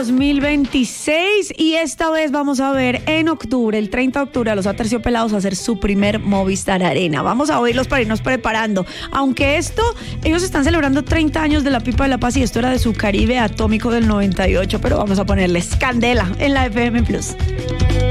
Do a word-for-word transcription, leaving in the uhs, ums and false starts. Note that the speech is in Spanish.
dos mil veintiséis y esta vez vamos a ver en octubre, el treinta de octubre, a los Aterciopelados hacer su primer Movistar Arena. Vamos a oírlos para irnos preparando. Aunque esto, ellos están celebrando treinta años de la Pipa de la Paz y esto era de su Caribe Atómico del noventa y ocho, pero vamos a ponerles candela en la F M Plus.